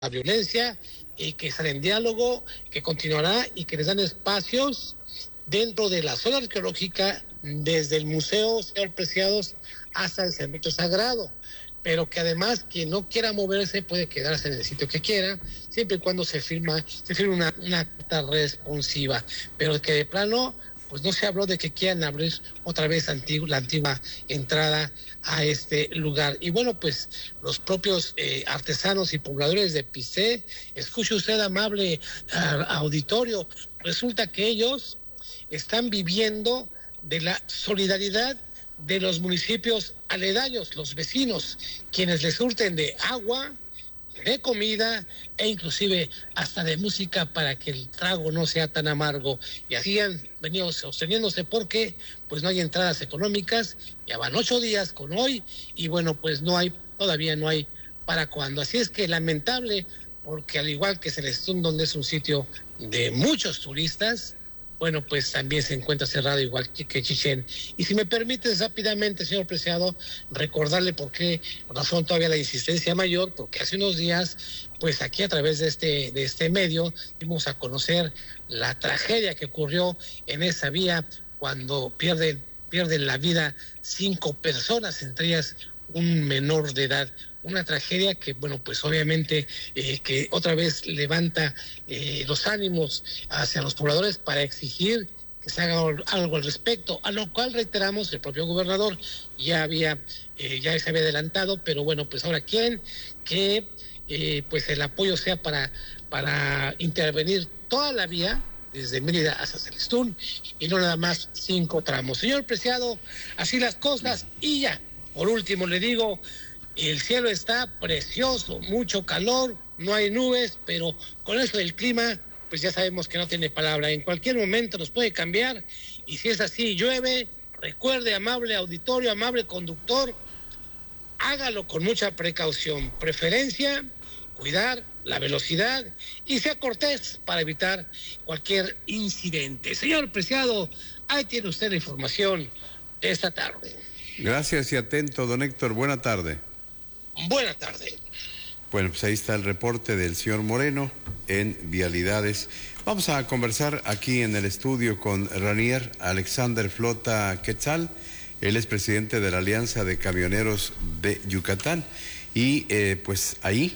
la violencia, que estará en diálogo, que continuará y que les dan espacios dentro de la zona arqueológica, desde el museo, señor Preciados, hasta el cementerio sagrado, pero que además quien no quiera moverse puede quedarse en el sitio que quiera, siempre y cuando se firme una carta responsiva, pero que de plano pues no se habló de que quieran abrir otra vez la antigua entrada a este lugar. Y bueno, pues los propios artesanos y pobladores de Pisé, escuche usted, amable auditorio, resulta que ellos están viviendo de la solidaridad de los municipios aledaños, los vecinos, quienes les surten de agua, de comida e inclusive hasta de música para que el trago no sea tan amargo. Y así han venido sosteniéndose porque pues no hay entradas económicas, ya van 8 días con hoy y bueno, pues todavía no hay para cuándo. Así es que lamentable, porque al igual que Celestún, donde es un sitio de muchos turistas, bueno, pues también se encuentra cerrado igual que Chichén. Y si me permites rápidamente, señor Preciado, recordarle por qué razón todavía la insistencia mayor, porque hace unos días, pues aquí a través de este medio, dimos a conocer la tragedia que ocurrió en esa vía cuando pierden la vida 5 personas, entre ellas un menor de edad. Una tragedia que, bueno, pues obviamente que otra vez levanta los ánimos hacia los pobladores para exigir que se haga algo al respecto, a lo cual reiteramos, el propio gobernador ya se había adelantado, pero bueno, pues ahora quieren que pues el apoyo sea para intervenir toda la vía, desde Mérida hasta Celestún, y no nada más 5 tramos. Señor Preciado, así las cosas, y ya, por último le digo, el cielo está precioso, mucho calor, no hay nubes, pero con eso del clima, pues ya sabemos que no tiene palabra. En cualquier momento nos puede cambiar, y si es así, llueve, recuerde, amable auditorio, amable conductor, hágalo con mucha precaución, preferencia, cuidar la velocidad y sea cortés para evitar cualquier incidente. Señor Preciado, ahí tiene usted la información de esta tarde. Gracias y atento, don Héctor. Buena tarde. Buena tarde. Bueno, pues ahí está el reporte del señor Moreno en Vialidades. Vamos a conversar aquí en el estudio con Ranier Alexander Flota Quetzal. Él es presidente de la Alianza de Camioneros de Yucatán. Y pues ahí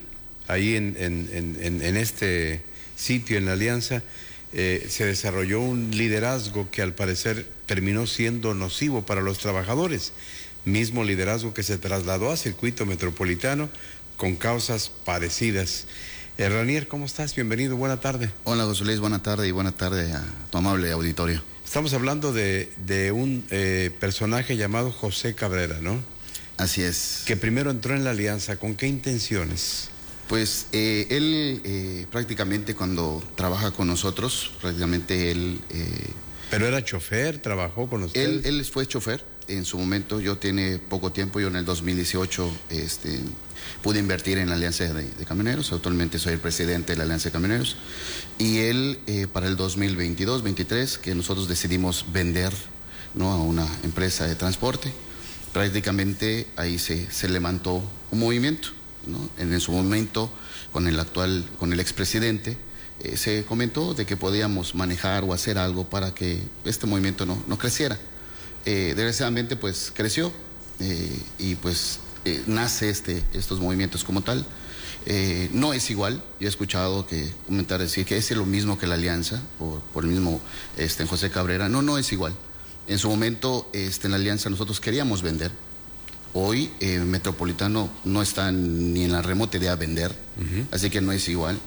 en este sitio, en la Alianza, se desarrolló un liderazgo que al parecer terminó siendo nocivo para los trabajadores. Mismo liderazgo que se trasladó a circuito metropolitano con causas parecidas. Ranier, ¿cómo estás? Bienvenido, buena tarde. Hola, José Luis, buena tarde y buena tarde a tu amable auditorio. Estamos hablando de un personaje llamado José Cabrera, ¿no? Así es. Que primero entró en la Alianza, ¿con qué intenciones? Pues él prácticamente cuando trabaja con nosotros, prácticamente él... ¿Pero era chofer? ¿Trabajó con usted? Él fue chofer. En su momento, yo tiene poco tiempo, yo en el 2018 pude invertir en la Alianza de Camioneros. Actualmente soy el presidente de la Alianza de Camioneros. Y él, para el 2022-23, que nosotros decidimos vender, ¿no?, a una empresa de transporte, prácticamente ahí se levantó un movimiento, ¿no? En su momento, con el expresidente, se comentó de que podíamos manejar o hacer algo para que este movimiento no creciera. Desgraciadamente pues creció y pues nace estos movimientos como tal. No es igual, yo he escuchado decir que es lo mismo que la Alianza por el mismo José Cabrera. No es igual. En su momento en la Alianza nosotros queríamos vender. Hoy Metropolitano no está ni en la remota idea de vender, así que no es igual.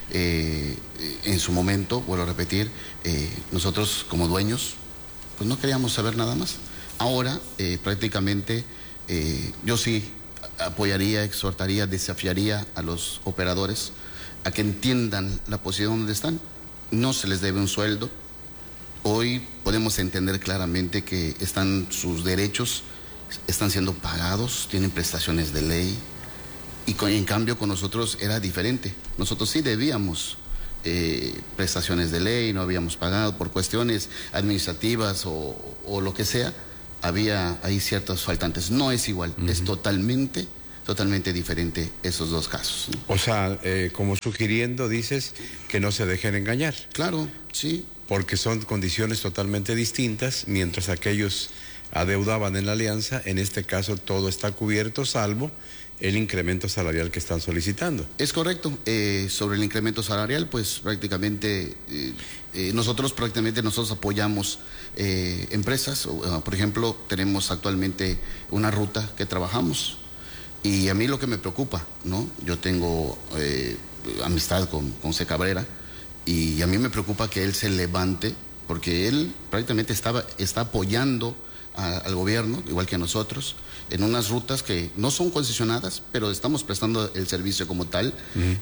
En su momento, vuelvo a repetir, nosotros como dueños pues no queríamos saber nada más. Ahora prácticamente yo sí apoyaría, exhortaría, desafiaría a los operadores a que entiendan la posición donde están. No se les debe un sueldo. Hoy podemos entender claramente que sus derechos están siendo pagados, tienen prestaciones de ley, y en cambio con nosotros era diferente. Nosotros sí debíamos prestaciones de ley, no habíamos pagado por cuestiones administrativas o lo que sea. Había ahí ciertos faltantes. No es igual, es totalmente totalmente diferente esos dos casos, ¿no? O sea, como sugiriendo, dices, que no se dejen engañar. Claro, sí. Porque son condiciones totalmente distintas, mientras aquellos adeudaban en la alianza, en este caso todo está cubierto, salvo el incremento salarial que están solicitando. Es correcto. Sobre el incremento salarial, pues prácticamente nosotros apoyamos empresas. Por ejemplo, tenemos actualmente una ruta que trabajamos y a mí lo que me preocupa, ¿no? Yo tengo amistad con C. Cabrera y a mí me preocupa que él se levante porque él prácticamente está apoyando al gobierno, igual que a nosotros, en unas rutas que no son concesionadas, pero estamos prestando el servicio como tal,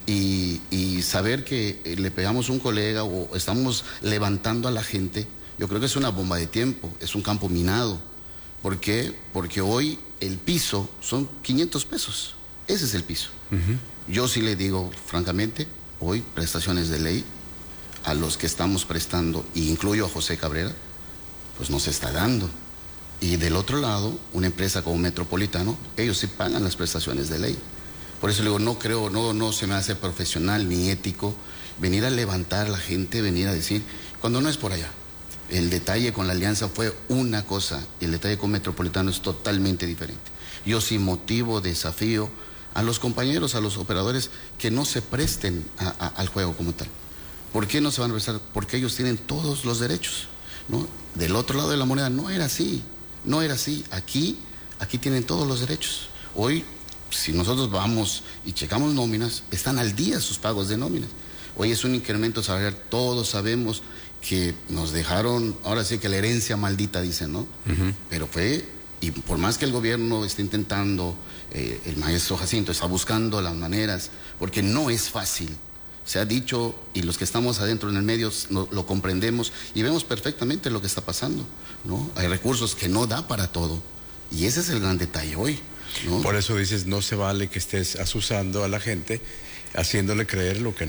y saber que le pegamos a un colega o estamos levantando a la gente, yo creo que es una bomba de tiempo, es un campo minado. ¿Por qué? Porque hoy el piso son 500 pesos, ese es el piso. Yo sí le digo, francamente, hoy prestaciones de ley a los que estamos prestando, e incluyo a José Cabrera, pues no se está dando. Y del otro lado, una empresa como Metropolitano, ellos sí pagan las prestaciones de ley. Por eso le digo, no se me hace profesional ni ético venir a levantar a la gente, venir a decir, cuando no es por allá. El detalle con la alianza fue una cosa y el detalle con Metropolitano es totalmente diferente. Yo sí motivo, desafío a los compañeros, a los operadores, que no se presten al juego como tal. ¿Por qué no se van a prestar? Porque ellos tienen todos los derechos, ¿no? Del otro lado de la moneda no era así. No era así. Aquí tienen todos los derechos. Hoy, si nosotros vamos y checamos nóminas, están al día sus pagos de nóminas. Hoy es un incremento salarial. Todos sabemos que nos dejaron, ahora sí que la herencia maldita, dicen, ¿no? Pero fue, y por más que el gobierno esté intentando, el maestro Jacinto está buscando las maneras, porque no es fácil. Se ha dicho, y los que estamos adentro en el medio lo comprendemos y vemos perfectamente lo que está pasando, ¿no? Hay recursos que no da para todo. Y ese es el gran detalle hoy, ¿no? Por eso dices, no se vale que estés asusando a la gente, haciéndole creer lo que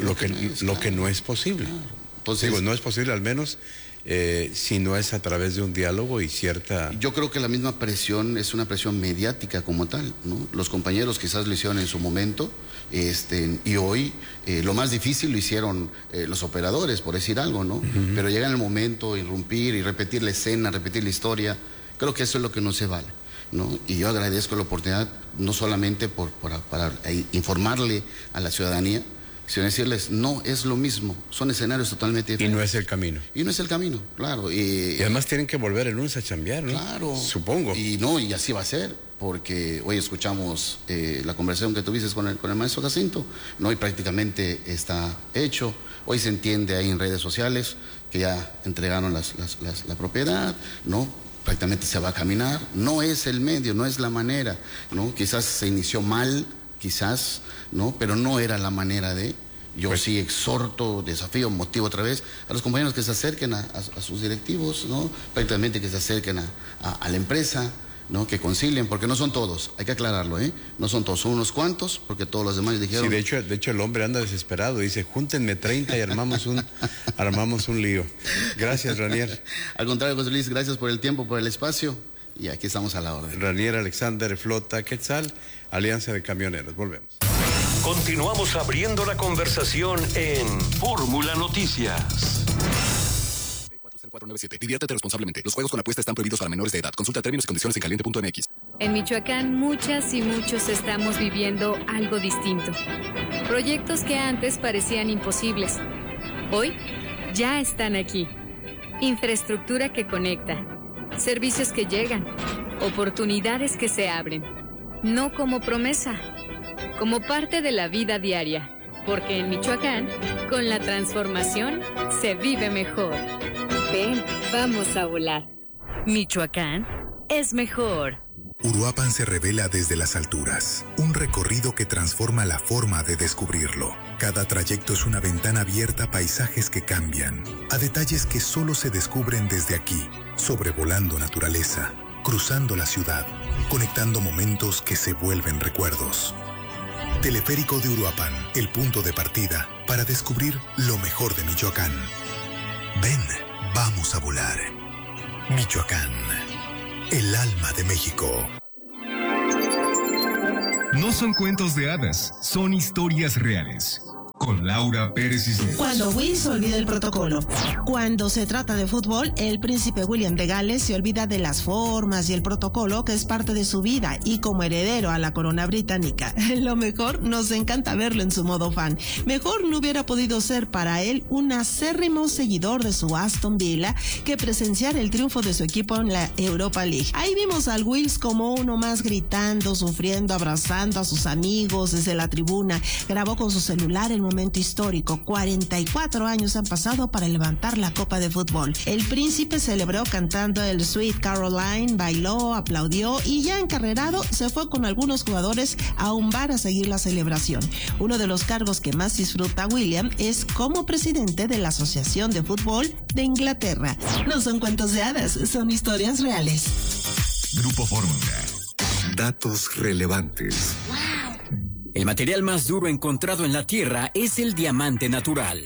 no es posible. Claro. Entonces, digo, no es posible, al menos si no es a través de un diálogo y cierta... Yo creo que la misma presión es una presión mediática como tal, ¿no? Los compañeros quizás lo hicieron en su momento, y hoy lo más difícil lo hicieron los operadores, por decir algo, ¿no? Pero llega el momento, irrumpir y repetir la escena, repetir la historia, creo que eso es lo que no se vale, ¿no? Y yo agradezco la oportunidad, no solamente para informarle a la ciudadanía, sino decirles, no es lo mismo, son escenarios totalmente diferentes. Y no es el camino. Y no es el camino, claro. Y además tienen que volver el lunes a chambear, ¿no? Claro. Supongo. Y así va a ser, porque hoy escuchamos la conversación que tuviste con el maestro Jacinto, ¿no? Y prácticamente está hecho. Hoy se entiende ahí en redes sociales que ya entregaron la propiedad, ¿no? Prácticamente se va a caminar. No es el medio, no es la manera, ¿no? Quizás se inició mal, quizás, ¿no? Pero no era la manera de... Yo pues sí exhorto, desafío, motivo otra vez a los compañeros que se acerquen a sus directivos, ¿no? Prácticamente que se acerquen a la empresa, ¿no? Que concilien, porque no son todos, hay que aclararlo, ¿eh? No son todos, son unos cuantos, porque todos los demás dijeron... Sí, de hecho el hombre anda desesperado, dice, júntenme 30 y armamos un lío. Gracias, Ranier. Al contrario, José Luis, gracias por el tiempo, por el espacio, y aquí estamos a la orden. Ranier Alexander Flota Quetzal, Alianza de Camioneros. Volvemos. Continuamos abriendo la conversación en Fórmula Noticias. 40497. Diviértete responsablemente. Los juegos con apuesta están prohibidos para menores de edad. Consulta términos y condiciones en caliente.mx. En Michoacán, muchas y muchos estamos viviendo algo distinto. Proyectos que antes parecían imposibles, hoy ya están aquí. Infraestructura que conecta, servicios que llegan, oportunidades que se abren. No como promesa, como parte de la vida diaria. Porque en Michoacán, con la transformación, se vive mejor. Ven, vamos a volar. Michoacán es mejor. Uruapan se revela desde las alturas, un recorrido que transforma la forma de descubrirlo. Cada trayecto es una ventana abierta a paisajes que cambian, a detalles que solo se descubren desde aquí, sobrevolando naturaleza, cruzando la ciudad, conectando momentos que se vuelven recuerdos. Teleférico de Uruapan, el punto de partida para descubrir lo mejor de Michoacán. Ven, vamos a volar. Michoacán, el alma de México. No son cuentos de hadas, son historias reales. Con Laura Pérez Cisneros. Cuando Will se olvida el protocolo. Cuando se trata de fútbol, el príncipe William de Gales se olvida de las formas y el protocolo que es parte de su vida y como heredero a la corona británica. Lo mejor, nos encanta verlo en su modo fan. Mejor no hubiera podido ser para él un acérrimo seguidor de su Aston Villa que presenciar el triunfo de su equipo en la Europa League. Ahí vimos al Wills como uno más gritando, sufriendo, abrazando a sus amigos desde la tribuna. Grabó con su celular el momento histórico. 44 años han pasado para levantar la copa de fútbol. El príncipe celebró cantando el Sweet Caroline, bailó, aplaudió y ya encarrerado se fue con algunos jugadores a un bar a seguir la celebración. Uno de los cargos que más disfruta William es como presidente de la Asociación de Fútbol de Inglaterra. No son cuentos de hadas, son historias reales. Grupo Fórmula. Datos relevantes. El material más duro encontrado en la Tierra es el diamante natural.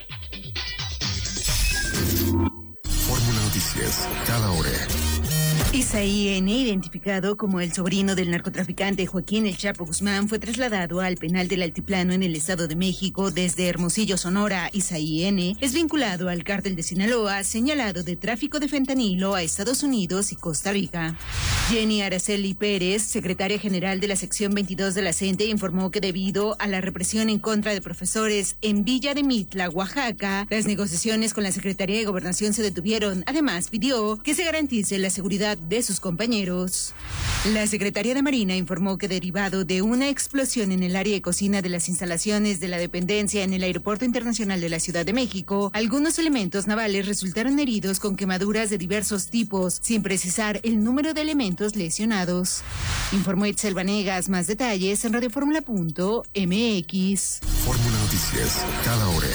Fórmula Noticias, cada hora. Isaí N., identificado como el sobrino del narcotraficante Joaquín El Chapo Guzmán, fue trasladado al penal del Altiplano en el Estado de México desde Hermosillo, Sonora. Isaí N. es vinculado al cártel de Sinaloa, señalado de tráfico de fentanilo a Estados Unidos y Costa Rica. Jenny Araceli Pérez, secretaria general de la sección 22 de la CENTE, informó que debido a la represión en contra de profesores en Villa de Mitla, Oaxaca, las negociaciones con la Secretaría de Gobernación se detuvieron. Además, pidió que se garantice la seguridad de sus compañeros. La Secretaría de Marina informó que derivado de una explosión en el área de cocina de las instalaciones de la dependencia en el Aeropuerto Internacional de la Ciudad de México, algunos elementos navales resultaron heridos con quemaduras de diversos tipos, sin precisar el número de elementos lesionados. Informó Itzel Vanegas. Más detalles en radioformula.mx. Fórmula Noticias, cada hora.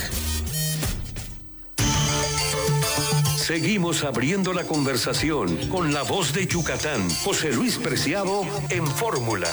Seguimos abriendo la conversación con la voz de Yucatán, José Luis Preciado, en Fórmula.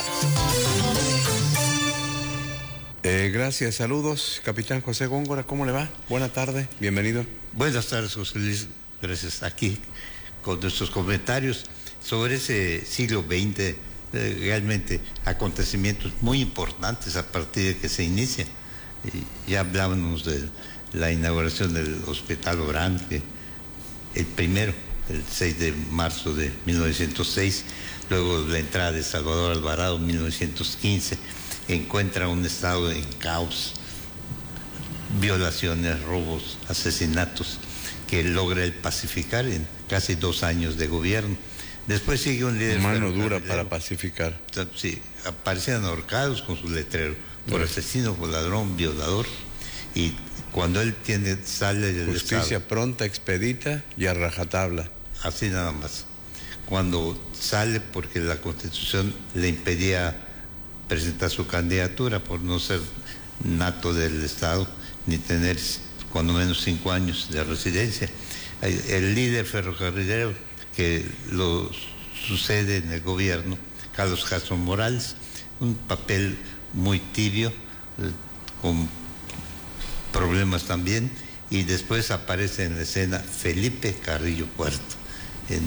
Gracias, saludos. Capitán José Góngora, ¿cómo le va? Buena tarde, bienvenido. Buenas tardes, José Luis. Gracias. Aquí con nuestros comentarios sobre ese siglo XX, realmente acontecimientos muy importantes a partir de que se inicia. Ya hablábamos de la inauguración del Hospital Orange, el primero, el 6 de marzo de 1906, luego la entrada de Salvador Alvarado en 1915, encuentra un estado en caos, violaciones, robos, asesinatos, que logra el pacificar en casi 2 años de gobierno. Después sigue un líder... Mano dura para pacificar. Sí, aparecían ahorcados con su letrero, por asesino, por ladrón, violador, y cuando él sale del justicia estado, pronta, expedita y a rajatabla. Así nada más. Cuando sale porque la Constitución le impedía presentar su candidatura por no ser nato del Estado ni tener cuando menos 5 años de residencia. El líder ferrocarrilero que lo sucede en el gobierno, Carlos Castro Morales, un papel muy tibio, con problemas también, y después aparece en la escena Felipe Carrillo Puerto. En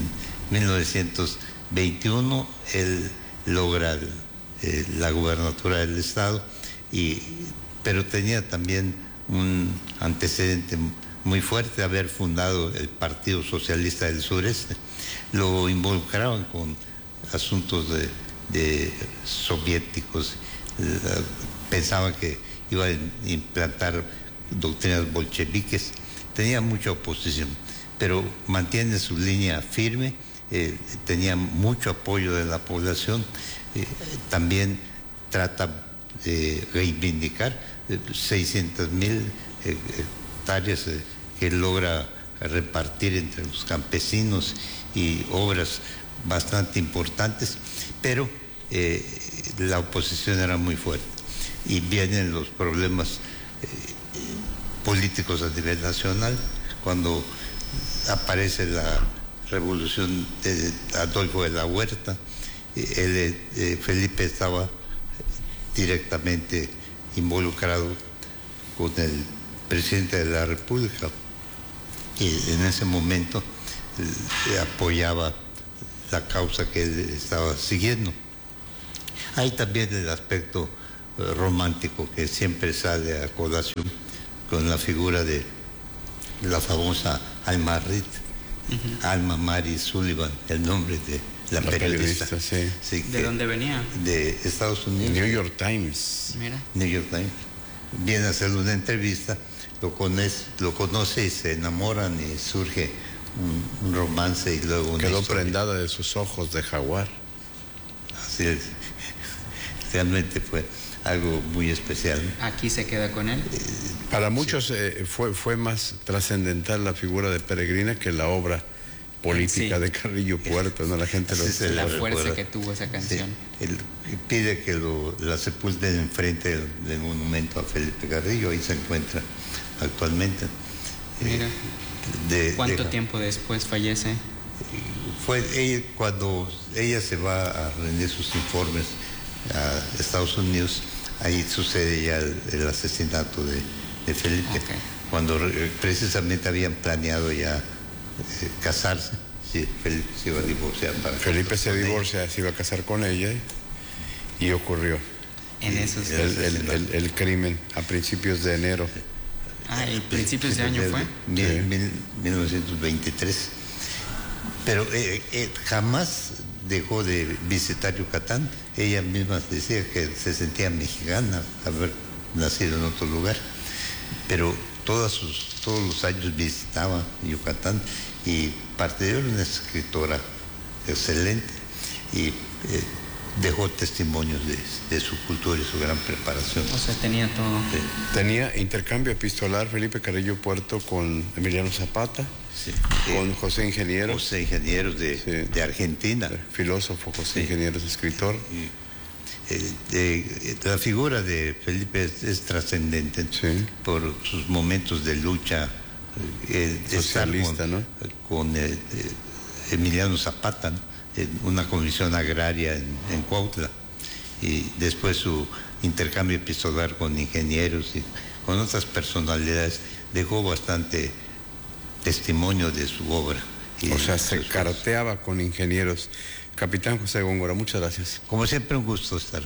1921 él logra la gubernatura del Estado, pero tenía también un antecedente muy fuerte de haber fundado el Partido Socialista del Sureste. Lo involucraban con asuntos de soviéticos, pensaban que iba a implantar doctrinas bolcheviques, tenía mucha oposición, pero mantiene su línea firme, tenía mucho apoyo de la población, también trata de reivindicar 600,000 hectáreas que logra repartir entre los campesinos y obras bastante importantes, pero la oposición era muy fuerte y vienen los problemas políticos a nivel nacional, cuando aparece la revolución de Adolfo de la Huerta. Felipe estaba directamente involucrado con el presidente de la República y en ese momento apoyaba la causa que él estaba siguiendo. Hay también el aspecto romántico que siempre sale a colación con la figura de la famosa Alma Reed, Alma Mary Sullivan, el nombre de la periodista. Sí. Sí, ¿De dónde venía? De Estados Unidos. New York Times. Mira. New York Times. Viene a hacerle una entrevista, lo conoce y se enamoran y surge un romance y luego una Quedó historia. prendada de sus ojos de jaguar. Así es. Realmente fue algo muy especial. ¿Aquí se queda con él? Para muchos fue más trascendental la figura de Peregrina que la obra política de Carrillo Puerto, ¿no? La gente la fuerza que tuvo esa canción. Sí. Él pide que la sepulten enfrente del monumento a Felipe Carrillo, ahí se encuentra actualmente. Mira. ¿Cuánto tiempo después fallece? Fue cuando ella se va a rendir sus informes a Estados Unidos, ahí sucede ya el asesinato de Felipe, cuando precisamente habían planeado ya casarse. Sí, Felipe se iba a divorciar. Felipe se divorcia, se iba a casar con ella y ocurrió el crimen a principios de enero. ¿El principios de año fue? 1923. Pero jamás dejó de visitar Yucatán. Ella misma decía que se sentía mexicana haber nacido en otro lugar. Pero todos los años visitaba Yucatán y parte de ella era una escritora excelente y dejó testimonios de su cultura y su gran preparación. O sea, tenía todo. Sí. Tenía intercambio epistolar Felipe Carrillo Puerto con Emiliano Zapata, con José Ingenieros. José Ingenieros de Argentina. Filósofo José Ingenieros, escritor. La figura de Felipe es trascendente por sus momentos de lucha socialista, ¿no? Con Emiliano Zapata, ¿no? En una comisión agraria en Cuautla, y después su intercambio epistolar con ingenieros y con otras personalidades dejó bastante testimonio de su obra. O sea, se carteaba con ingenieros. Capitán José Góngora, muchas gracias. Como siempre, un gusto estar.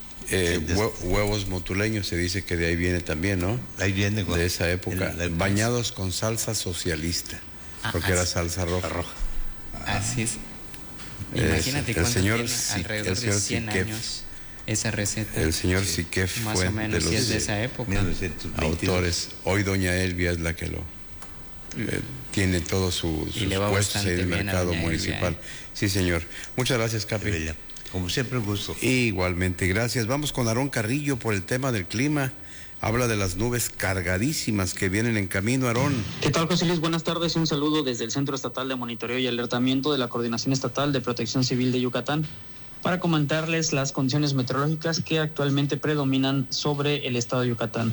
Huevos motuleños, se dice que de ahí viene también, ¿no? Ahí viene. De esa época, bañados con salsa socialista, porque era salsa roja. Así es. Imagínate cuánto tiene, alrededor de 100 Siquef, años esa receta. El señor Siquef más fue o menos, de los de esa época. autores. Hoy doña Elvia es la que lo tiene todos sus puestos en el mercado municipal. Sí, señor. Muchas gracias, Capi. Como siempre, un gusto. Igualmente, gracias. Vamos con Aarón Carrillo por el tema del clima. Habla de las nubes cargadísimas que vienen en camino, Aarón. ¿Qué tal, José Luis? Buenas tardes. Un saludo desde el Centro Estatal de Monitoreo y Alertamiento de la Coordinación Estatal de Protección Civil de Yucatán para comentarles las condiciones meteorológicas que actualmente predominan sobre el estado de Yucatán.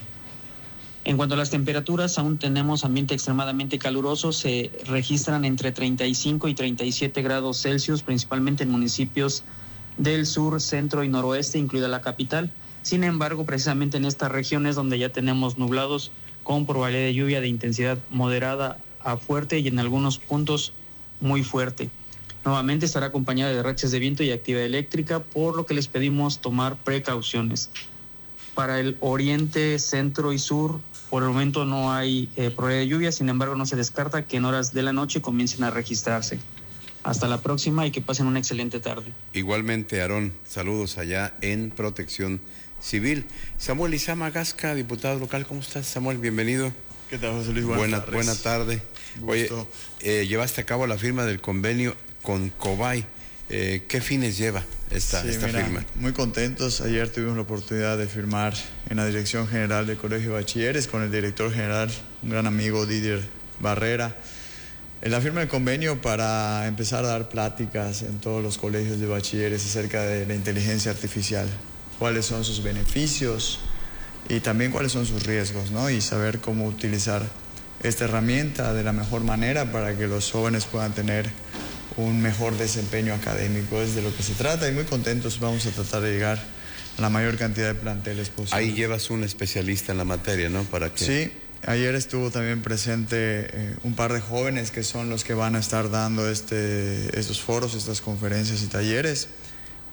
En cuanto a las temperaturas, aún tenemos ambiente extremadamente caluroso. Se registran entre 35 y 37 grados Celsius, principalmente en municipios del sur, centro y noroeste, incluida la capital. Sin embargo, precisamente en estas regiones donde ya tenemos nublados con probabilidad de lluvia de intensidad moderada a fuerte y en algunos puntos muy fuerte. Nuevamente estará acompañada de rachas de viento y actividad eléctrica, por lo que les pedimos tomar precauciones. Para el oriente, centro y sur, por el momento no hay probabilidad de lluvia, sin embargo no se descarta que en horas de la noche comiencen a registrarse. Hasta la próxima y que pasen una excelente tarde. Igualmente, Aarón, saludos allá en Protección Civil. Samuel Izama Gasca, diputado local, ¿cómo estás, Samuel? Bienvenido. ¿Qué tal, José Luis? Buena tarde. Oye, llevaste a cabo la firma del convenio con COBAI. ¿Qué fines lleva esta firma? Muy contentos. Ayer tuvimos la oportunidad de firmar en la Dirección General del Colegio de Bachilleres con el director general, un gran amigo, Didier Barrera. En la firma del convenio para empezar a dar pláticas en todos los colegios de bachilleres acerca de la inteligencia artificial, cuáles son sus beneficios y también cuáles son sus riesgos, ¿no? Y saber cómo utilizar esta herramienta de la mejor manera para que los jóvenes puedan tener un mejor desempeño académico. Es de lo que se trata y muy contentos. Vamos a tratar de llegar a la mayor cantidad de planteles posible. Ahí llevas un especialista en la materia, ¿no? ¿Para qué? Sí. Ayer estuvo también presente un par de jóvenes que son los que van a estar dando estos foros, estas conferencias y talleres.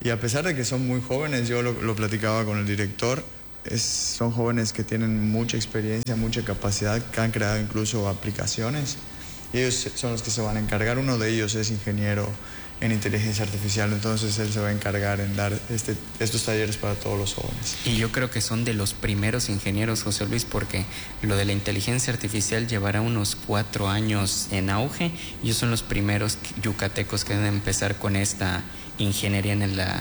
Y a pesar de que son muy jóvenes, yo lo platicaba con el director, son jóvenes que tienen mucha experiencia, mucha capacidad, que han creado incluso aplicaciones. Y ellos son los que se van a encargar. Uno de ellos es ingeniero en inteligencia artificial, entonces él se va a encargar en dar estos talleres para todos los jóvenes. Y yo creo que son de los primeros ingenieros, José Luis, porque lo de la inteligencia artificial llevará unos 4 años en auge. Ellos son los primeros yucatecos que deben empezar con esta ingeniería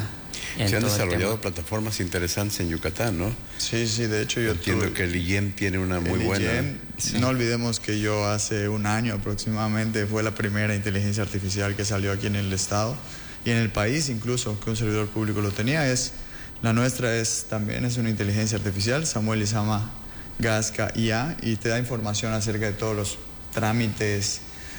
se han desarrollado plataformas interesantes en Yucatán, ¿no? Sí, de hecho yo entiendo que el IEM tiene una muy buena. Sí. No olvidemos que yo hace un año aproximadamente fue la primera inteligencia artificial que salió aquí en el estado y en el país, incluso que un servidor público lo tenía. La nuestra también es una inteligencia artificial, Samuel Izama Gasca IA, y te da información acerca de todos los trámites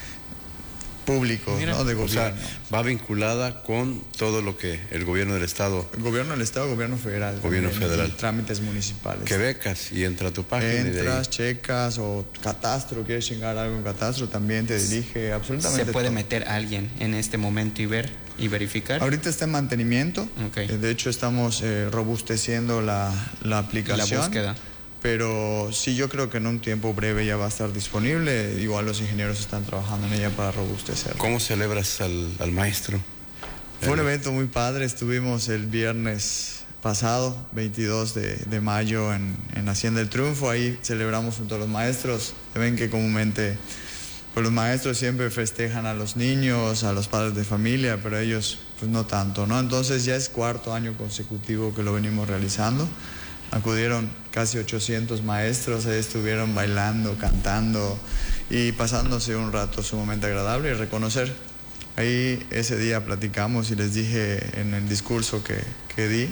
públicos, ¿no? De gobierno. O sea, va vinculada con todo lo que el gobierno del estado. El gobierno del estado, gobierno federal. Gobierno federal. Trámites municipales. Que becas y entra a tu página. Entras, checas, o catastro, quieres chingar algo en catastro, también te dirige absolutamente. ¿Se puede todo. meter a alguien en este momento y ver y verificar? Ahorita está en mantenimiento. Okay. De hecho, estamos robusteciendo la aplicación. La búsqueda. Pero sí, yo creo que en un tiempo breve ya va a estar disponible. Igual los ingenieros están trabajando en ella para robustecerla. ¿Cómo celebras al maestro? Fue un evento muy padre. Estuvimos el viernes pasado, 22 de mayo, en Hacienda del Triunfo. Ahí celebramos junto a los maestros. Ven que comúnmente pues los maestros siempre festejan a los niños, a los padres de familia, pero ellos pues no tanto, ¿no? Entonces ya es 4º año consecutivo que lo venimos realizando. Acudieron casi 800 maestros, ahí estuvieron bailando, cantando y pasándose un rato sumamente agradable y reconocer. Ahí ese día platicamos y les dije en el discurso que di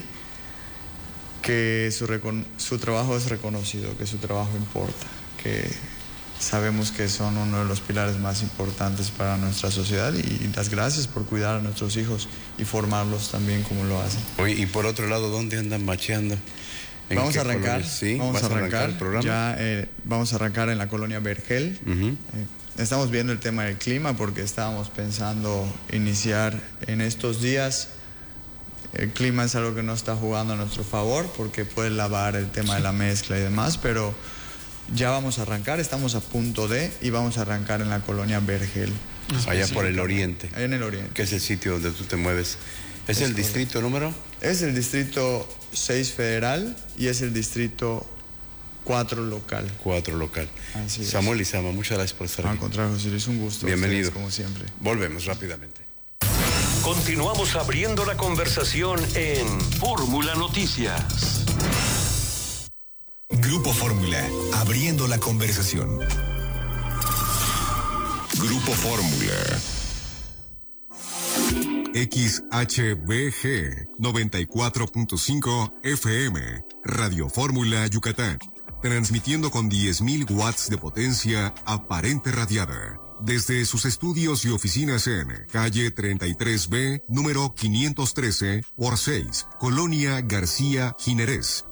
que su trabajo es reconocido, que su trabajo importa, que sabemos que son uno de los pilares más importantes para nuestra sociedad y las gracias por cuidar a nuestros hijos y formarlos también como lo hacen. Oye, y por otro lado, ¿dónde andan macheando? Vamos a arrancar, ¿Sí? vamos a arrancar el programa. Ya vamos a arrancar en la colonia Vergel. Estamos viendo el tema del clima porque estábamos pensando iniciar en estos días. El clima es algo que no está jugando a nuestro favor porque puede lavar el tema de la mezcla y demás, pero ya vamos a arrancar, estamos a punto y vamos a arrancar en la colonia Vergel. Allá por el oriente. Allá en el oriente. Que es el sitio donde tú te mueves. ¿Es el distrito número? Es el distrito 6 federal y es el distrito 4 local. 4 local. Así Samuel Izama, muchas gracias por estar aquí. Al contrario, José Luis, un gusto. Bienvenido. Como siempre. Volvemos rápidamente. Continuamos abriendo la conversación en Fórmula Noticias. Grupo Fórmula, abriendo la conversación. Grupo Fórmula. XHBG 94.5 FM, Radio Fórmula Yucatán, transmitiendo con 10.000 watts de potencia aparente radiada, desde sus estudios y oficinas en calle 33B, número 513 por 6, Colonia García Jiménez,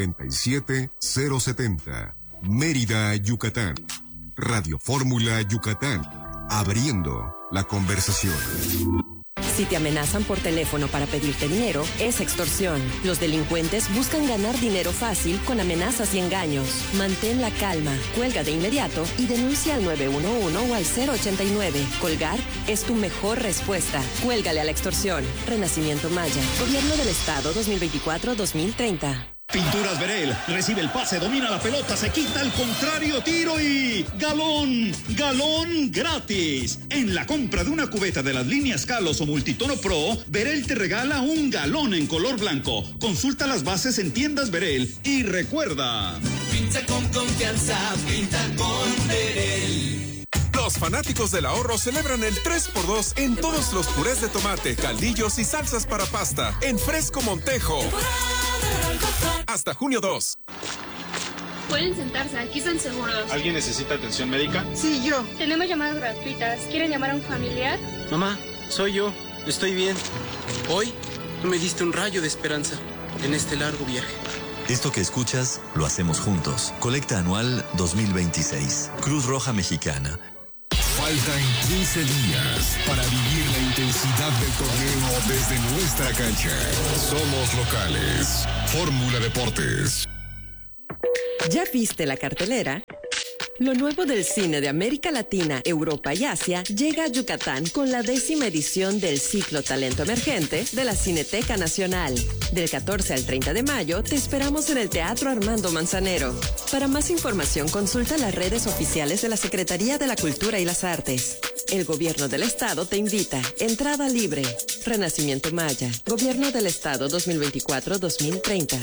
97070, Mérida, Yucatán. Radio Fórmula Yucatán, abriendo la conversación. Si te amenazan por teléfono para pedirte dinero, es extorsión. Los delincuentes buscan ganar dinero fácil con amenazas y engaños. Mantén la calma, cuelga de inmediato y denuncia al 911 o al 089. Colgar es tu mejor respuesta. Cuélgale a la extorsión. Renacimiento Maya. Gobierno del Estado 2024-2030. Pinturas Verel, recibe el pase, domina la pelota, se quita el contrario, tiro y galón gratis. En la compra de una cubeta de las líneas Kalos o Multitono Pro, Verel te regala un galón en color blanco. Consulta las bases en tiendas Verel y recuerda: pinta con confianza, pinta con Verel. Los fanáticos del ahorro celebran el 3x2 en todos los purés de tomate, caldillos y salsas para pasta en Fresco Montejo. Hasta junio 2. Pueden sentarse, aquí están seguros. ¿Alguien necesita atención médica? Sí, yo. Tenemos llamadas gratuitas. ¿Quieren llamar a un familiar? Mamá, soy yo. Estoy bien. Hoy tú me diste un rayo de esperanza en este largo viaje. Esto que escuchas lo hacemos juntos. Colecta anual 2026. Cruz Roja Mexicana. Faltan 15 días para vivir la intensidad del torneo desde nuestra cancha. Somos locales. Fórmula Deportes. ¿Ya viste la cartelera? Lo nuevo del cine de América Latina, Europa y Asia llega a Yucatán con la 10ª edición del ciclo Talento Emergente de la Cineteca Nacional. Del 14 al 30 de mayo te esperamos en el Teatro Armando Manzanero. Para más información consulta las redes oficiales de la Secretaría de la Cultura y las Artes. El Gobierno del Estado te invita. Entrada libre. Renacimiento Maya. Gobierno del Estado 2024-2030.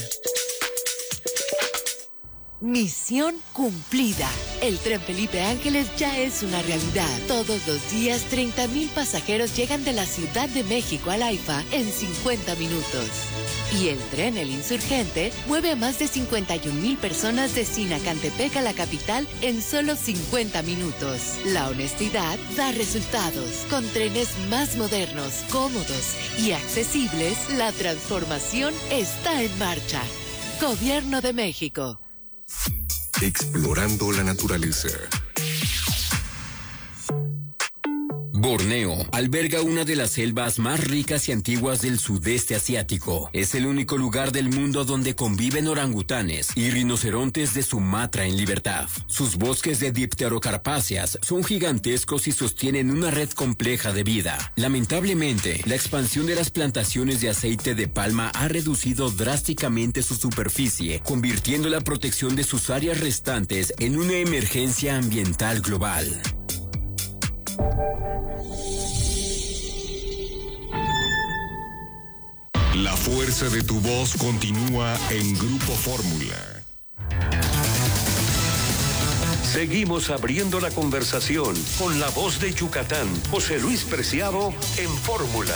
Misión cumplida. El Tren Felipe Ángeles ya es una realidad. Todos los días, 30,000 pasajeros llegan de la Ciudad de México al AIFA en 50 minutos. Y el tren El Insurgente mueve a más de 51,000 personas de Sinacantepec a la capital en solo 50 minutos. La honestidad da resultados. Con trenes más modernos, cómodos y accesibles, la transformación está en marcha. Gobierno de México. Explorando la naturaleza. Borneo alberga una de las selvas más ricas y antiguas del sudeste asiático. Es el único lugar del mundo donde conviven orangutanes y rinocerontes de Sumatra en libertad. Sus bosques de dipterocarpáceas son gigantescos y sostienen una red compleja de vida. Lamentablemente, la expansión de las plantaciones de aceite de palma ha reducido drásticamente su superficie, convirtiendo la protección de sus áreas restantes en una emergencia ambiental global. La fuerza de tu voz continúa en Grupo Fórmula. Seguimos abriendo la conversación con la voz de Yucatán, José Luis Preciado, en Fórmula.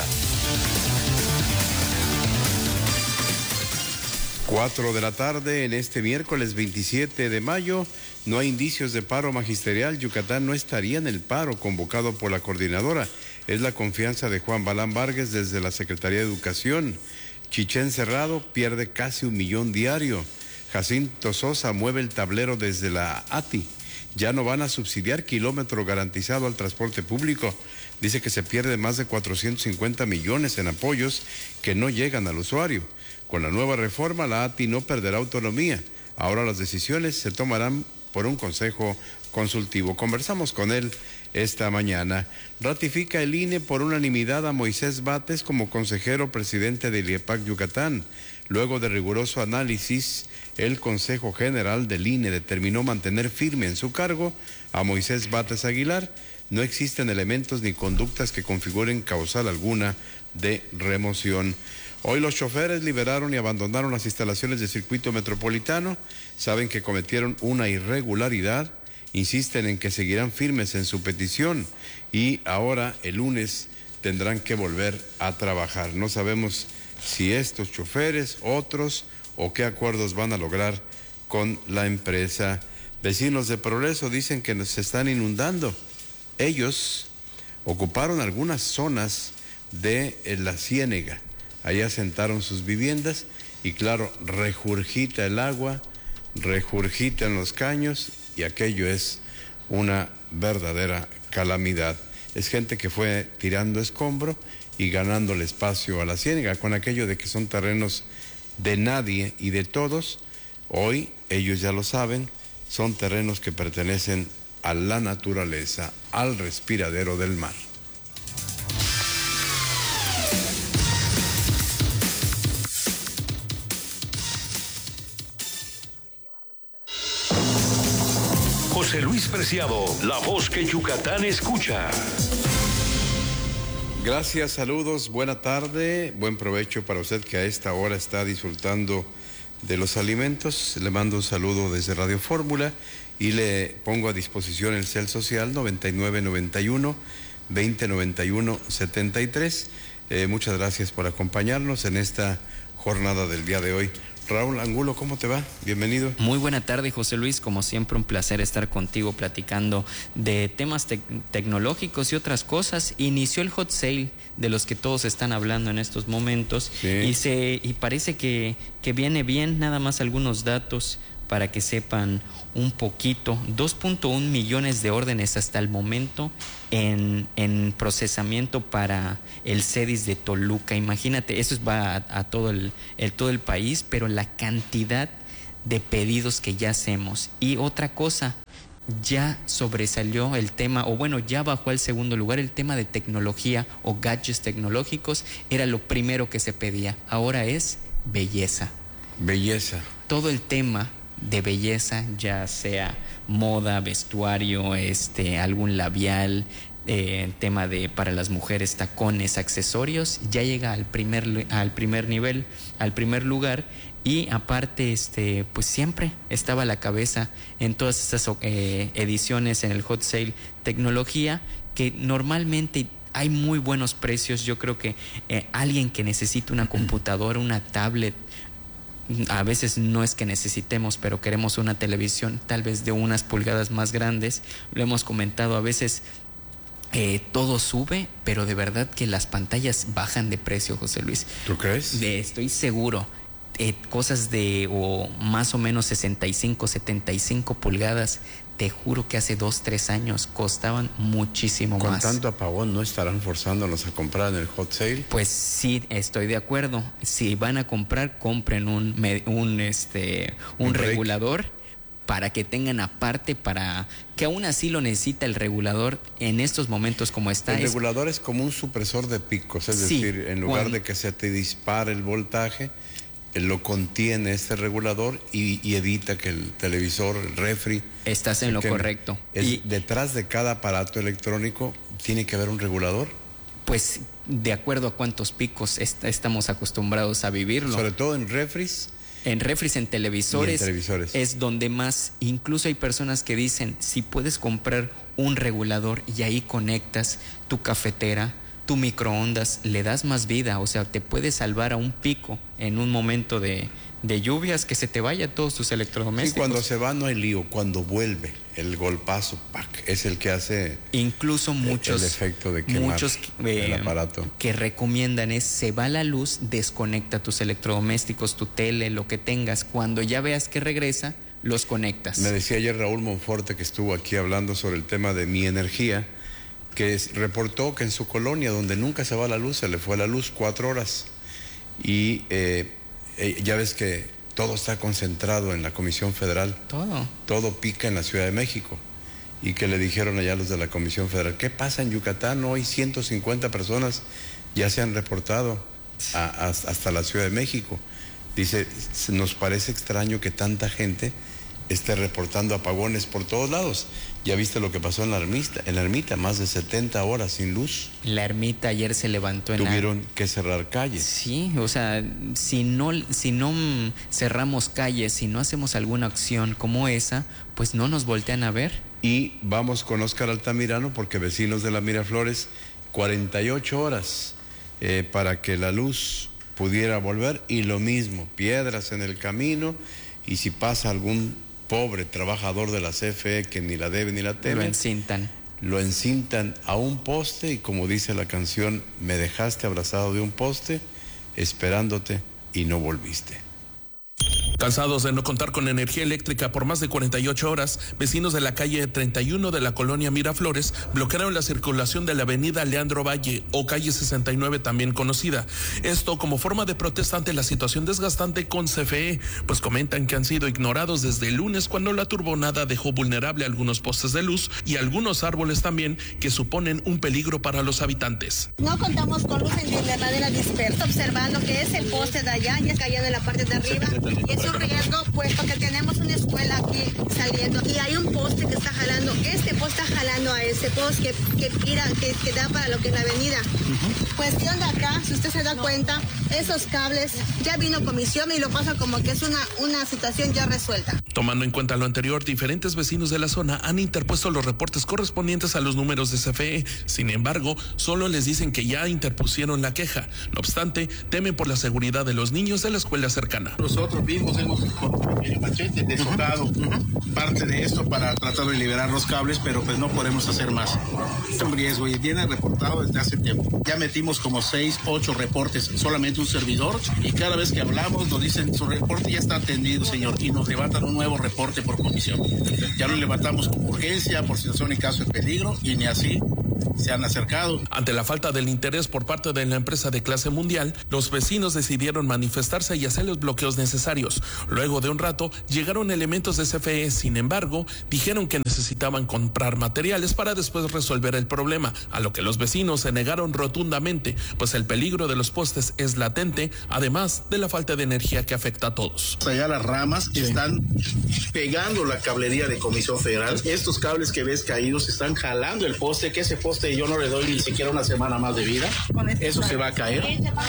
4 de la tarde en este miércoles 27 de mayo. No hay indicios de paro magisterial. Yucatán no estaría en el paro convocado por la coordinadora. Es la confianza de Juan Balán Vargas desde la Secretaría de Educación. Chichén Cerrado pierde casi 1 millón diario. Jacinto Sosa mueve el tablero desde la ATI. Ya no van a subsidiar kilómetro garantizado al transporte público. Dice que se pierde más de 450 millones en apoyos que no llegan al usuario. Con la nueva reforma, la ATI no perderá autonomía. Ahora las decisiones se tomarán por un consejo consultivo. Conversamos con él esta mañana. Ratifica el INE por unanimidad a Moisés Bates como consejero presidente del IEPAC Yucatán. Luego de riguroso análisis, el Consejo General del INE determinó mantener firme en su cargo a Moisés Bates Aguilar. No existen elementos ni conductas que configuren causal alguna de remoción. Hoy los choferes liberaron y abandonaron las instalaciones del circuito metropolitano. Saben que cometieron una irregularidad. Insisten en que seguirán firmes en su petición y ahora el lunes tendrán que volver a trabajar. No sabemos si estos choferes, otros o qué acuerdos van a lograr con la empresa. Vecinos de Progreso dicen que nos están inundando. Ellos ocuparon algunas zonas de la Ciénega. Ahí asentaron sus viviendas y claro, regurgita el agua, regurgitan los caños y aquello es una verdadera calamidad. Es gente que fue tirando escombro y ganándole espacio a la Ciénega con aquello de que son terrenos de nadie y de todos. Hoy, ellos ya lo saben, son terrenos que pertenecen a la naturaleza, al respiradero del mar. José Luis Preciado, la voz que Yucatán escucha. Gracias, saludos, buena tarde, buen provecho para usted que a esta hora está disfrutando de los alimentos. Le mando un saludo desde Radio Fórmula y le pongo a disposición el cel social 9991-2091-73. Muchas gracias por acompañarnos en esta jornada del día de hoy. Raúl Angulo, ¿cómo te va? Bienvenido. Muy buena tarde, José Luis. Como siempre, un placer estar contigo platicando de temas tecnológicos y otras cosas. Inició el hot sale de los que todos están hablando en estos momentos. Sí. Y parece que viene bien. Nada más algunos datos. para que sepan un poquito, 2.1 millones de órdenes hasta el momento en procesamiento para el CEDIS de Toluca. Imagínate, eso va a todo el país, pero la cantidad de pedidos que ya hacemos. Y otra cosa, ya sobresalió el tema, o bueno, ya bajó al segundo lugar el tema de tecnología o gadgets tecnológicos, era lo primero que se pedía. Ahora es belleza. Belleza. Todo el tema de belleza, ya sea moda, vestuario, algún labial, tema de para las mujeres tacones, accesorios, ya llega al primer nivel, al primer lugar. Y aparte, pues siempre estaba a la cabeza en todas estas ediciones en el Hot Sale tecnología, que normalmente hay muy buenos precios. Yo creo que alguien que necesita una computadora, una tablet, a veces no es que necesitemos, pero queremos una televisión tal vez de unas pulgadas más grandes. Lo hemos comentado, a veces todo sube, pero de verdad que las pantallas bajan de precio, José Luis. ¿Tú crees? Estoy seguro. Cosas de más o menos 65, 75 pulgadas, te juro que hace 2-3 años costaban muchísimo más. ¿Con tanto apagón no estarán forzándonos a comprar en el Hot Sale? Pues sí, estoy de acuerdo. Si van a comprar, compren un regulador para que tengan aparte, para que aún así lo necesita el regulador en estos momentos como está. El regulador es como un supresor de picos, es decir, en lugar de que se te dispare el voltaje, lo contiene este regulador y evita que el televisor, el refri... Estás en lo correcto. Y detrás de cada aparato electrónico tiene que haber un regulador. Pues de acuerdo a cuántos picos estamos acostumbrados a vivirlo. Sobre todo en refris. En refris, en televisores. Y en televisores. Es donde más, incluso hay personas que dicen, si puedes comprar un regulador y ahí conectas tu cafetera, tu microondas, le das más vida, o sea, te puede salvar a un pico en un momento de lluvias, que se te vaya todos tus electrodomésticos. Sí, cuando se va no hay lío, cuando vuelve el golpazo, ¡pac!, es el que hace incluso muchos, el efecto de quemar el aparato. Que recomiendan es, se va la luz, desconecta tus electrodomésticos, tu tele, lo que tengas, cuando ya veas que regresa, los conectas. Me decía ayer Raúl Monforte, que estuvo aquí hablando sobre el tema de Mi Energía, que reportó que en su colonia, donde nunca se va la luz, se le fue la luz 4 horas. Y ya ves que todo está concentrado en la Comisión Federal. Todo pica en la Ciudad de México. Y que le dijeron allá los de la Comisión Federal, ¿qué pasa en Yucatán? Hoy 150 personas ya se han reportado hasta la Ciudad de México. Dice, nos parece extraño que tanta gente esté reportando apagones por todos lados. Ya viste lo que pasó en la ermita, más de 70 horas sin luz. La ermita ayer se levantó Tuvieron que cerrar calles. Sí, o sea, si no cerramos calles, si no hacemos alguna acción como esa, pues no nos voltean a ver. Y vamos con Óscar Altamirano, porque vecinos de la Miraflores, 48 horas para que la luz pudiera volver, y lo mismo, piedras en el camino, y si pasa algún pobre trabajador de la CFE que ni la debe ni la teme, lo encintan a un poste, y como dice la canción, me dejaste abrazado de un poste, esperándote y no volviste. Cansados de no contar con energía eléctrica por más de 48 horas, vecinos de la calle 31 de la colonia Miraflores bloquearon la circulación de la avenida Leandro Valle, o calle 69 también conocida. Esto como forma de protesta ante la situación desgastante con CFE, pues comentan que han sido ignorados desde el lunes, cuando la turbonada dejó vulnerable algunos postes de luz y algunos árboles también, que suponen un peligro para los habitantes. No contamos con luz en de manera dispersa, observando que es el poste de allá y es cayendo en la parte de arriba. Y es un riesgo, pues, porque tenemos una escuela aquí saliendo y hay un poste que está jalando, este poste está jalando a ese poste que da para lo que es la avenida. Cuestión de acá, si usted se da cuenta, esos cables, ya vino comisión y lo pasa como que es una situación ya resuelta. Tomando en cuenta lo anterior, diferentes vecinos de la zona han interpuesto los reportes correspondientes a los números de CFE. Sin embargo, solo les dicen que ya interpusieron la queja. No obstante, temen por la seguridad de los niños de la escuela cercana. Nosotros mismos hemos con el machete deshojado parte de esto para tratar de liberar los cables, pero pues no por podemos hacer más. Es un riesgo y viene reportado desde hace tiempo. Ya metimos como 6, 8 reportes, solamente un servidor, y cada vez que hablamos nos dicen su reporte ya está atendido, señor, y nos levantan un nuevo reporte por comisión. Ya lo levantamos como urgencia, por situación y caso de peligro, y ni así se han acercado. Ante la falta del interés por parte de la empresa de clase mundial, los vecinos decidieron manifestarse y hacer los bloqueos necesarios. Luego de un rato, llegaron elementos de CFE, sin embargo, dijeron que necesitaban comprar materiales para después resolver el problema, a lo que los vecinos se negaron rotundamente, pues el peligro de los postes es latente, además de la falta de energía que afecta a todos. Allá las ramas están pegando la cablería de Comisión Federal. Estos cables que ves caídos están jalando el poste, que ese poste yo no le doy ni siquiera una semana más de vida. Eso se va a caer,